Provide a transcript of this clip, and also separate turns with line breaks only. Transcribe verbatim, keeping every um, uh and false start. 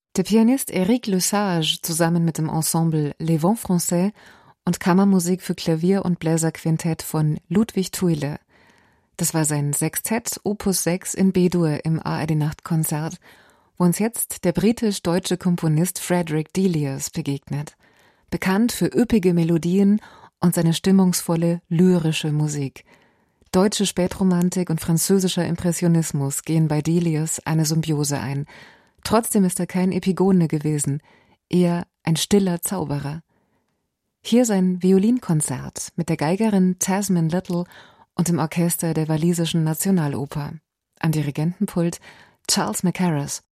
Der Pianist Éric Lesage zusammen mit dem Ensemble Les Vents Français und Kammermusik für Klavier und Bläserquintett von Ludwig Thuille. Das war sein Sextett Opus sechs in B-Dur im A R D-Nachtkonzert, wo uns jetzt der britisch-deutsche Komponist Frederick Delius begegnet. Bekannt für üppige Melodien und seine stimmungsvolle, lyrische Musik. Deutsche Spätromantik und französischer Impressionismus gehen bei Delius eine Symbiose ein. Trotzdem ist er kein Epigone gewesen, eher ein stiller Zauberer. Hier sein Violinkonzert mit der Geigerin Tasman Little und dem Orchester der Walisischen Nationaloper. Am Dirigentenpult Charles Mackerras.